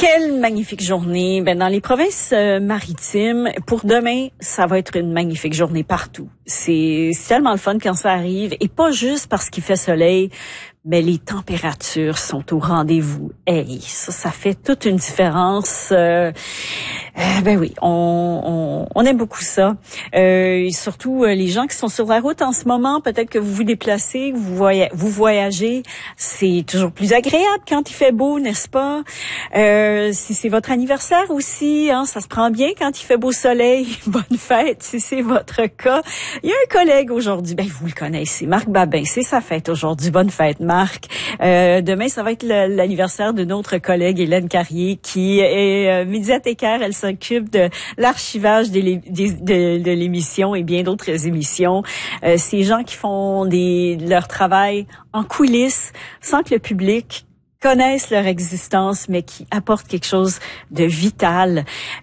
Quelle magnifique journée. Dans les provinces maritimes, pour demain, ça va être une magnifique journée partout. C'est tellement le fun quand ça arrive, et pas juste parce qu'il fait soleil, mais les températures sont au rendez-vous. Hey, ça fait toute une différence. Oui, on aime beaucoup ça. Et surtout, les gens qui sont sur la route en ce moment, peut-être que vous vous déplacez, vous voyagez, c'est toujours plus agréable quand il fait beau, n'est-ce pas? Si c'est votre anniversaire aussi, ça se prend bien quand il fait beau soleil. Bonne fête, si c'est votre cas. Il y a un collègue aujourd'hui, vous le connaissez, Marc Babin, c'est sa fête aujourd'hui. Bonne fête, Marc. Demain, ça va être l'anniversaire de notre collègue Hélène Carrier, qui est médiathécaire. Elle s'occupe de l'archivage de l'émission et bien d'autres émissions. Ces gens qui font leur travail en coulisses sans que le public connaissent leur existence, mais qui apportent quelque chose de vital.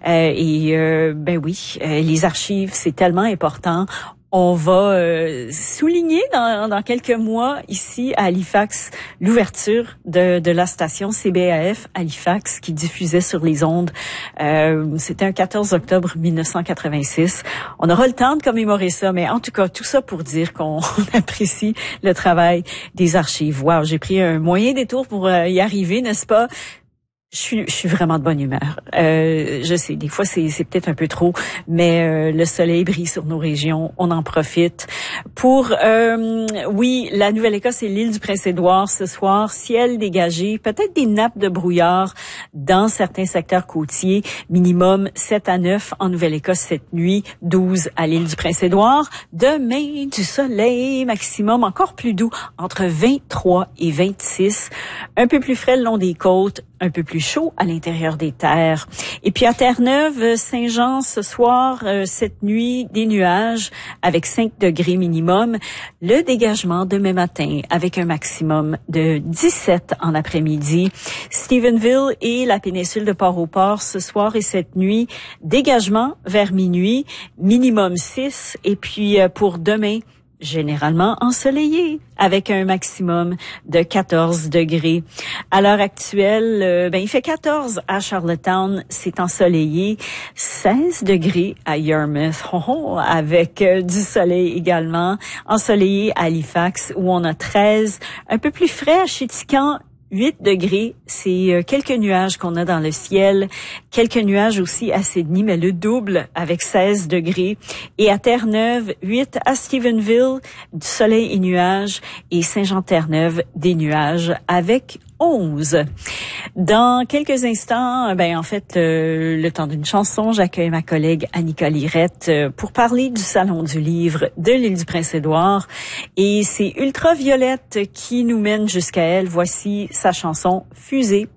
Les archives, c'est tellement important. On va souligner dans quelques mois ici à Halifax l'ouverture de la station CBAF Halifax qui diffusait sur les ondes. C'était un 14 octobre 1986. On aura le temps de commémorer ça, mais en tout cas, tout ça pour dire qu'on apprécie le travail des archives. Wow, j'ai pris un moyen détour pour y arriver, n'est-ce pas? Je suis vraiment de bonne humeur. Je sais, des fois c'est peut-être un peu trop, mais le soleil brille sur nos régions, on en profite. Pour la Nouvelle-Écosse et l'île du Prince-Édouard ce soir, ciel dégagé, peut-être des nappes de brouillard dans certains secteurs côtiers, minimum 7 à 9 en Nouvelle-Écosse cette nuit, 12 à l'île du Prince-Édouard. Demain, du soleil, maximum encore plus doux, entre 23 et 26, un peu plus frais le long des côtes, un peu plus chaud à l'intérieur des terres. Et puis à Terre-Neuve, Saint-Jean, ce soir, cette nuit, des nuages avec 5 degrés minimum. Le dégagement demain matin avec un maximum de 17 en après-midi. Stephenville et la péninsule de Port-au-Port, ce soir et cette nuit, dégagement vers minuit, minimum 6. Et puis pour demain, généralement ensoleillé avec un maximum de 14 degrés. À l'heure actuelle, il fait 14 à Charlottetown, c'est ensoleillé, 16 degrés à Yarmouth, avec du soleil également, ensoleillé à Halifax où on a 13, un peu plus frais à Chéticamp, 8 degrés, c'est quelques nuages qu'on a dans le ciel, quelques nuages aussi à Sydney, mais le double avec 16 degrés. Et à Terre-Neuve, 8 à Stephenville, du soleil et nuages, et Saint-Jean-Terre-Neuve, des nuages avec 11. Dans quelques instants, le temps d'une chanson, j'accueille ma collègue Annika Lirette pour parler du Salon du livre de l'île du Prince-Édouard. Et c'est Ultraviolette qui nous mène jusqu'à elle. Voici sa chanson Fusée.